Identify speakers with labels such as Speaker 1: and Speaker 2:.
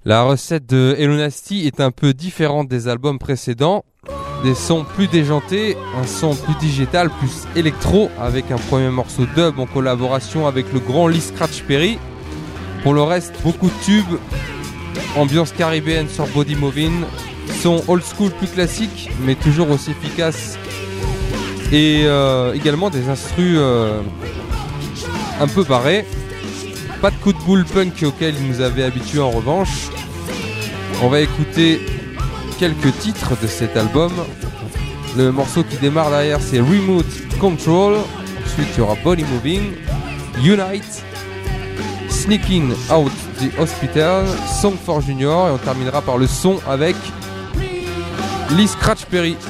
Speaker 1: La recette de Hello Nasty est un peu différente des albums précédents. Des sons plus déjantés, un son plus digital, plus électro, avec un premier morceau dub en collaboration avec le grand Lee Scratch Perry. Pour le reste, beaucoup de tubes, ambiance caribéenne sur Body Movin', son old school plus classique, mais toujours aussi efficace. Et également des instrus un peu barrés. Pas de coup de boule punk auquel il nous avait habitués en revanche. On va écouter quelques titres de cet album. Le morceau qui démarre derrière, c'est Remote Control. Ensuite il y aura Body Moving, Unite, Sneaking Out the Hospital, Song for Junior, et on terminera par le son avec Lee Scratch Perry.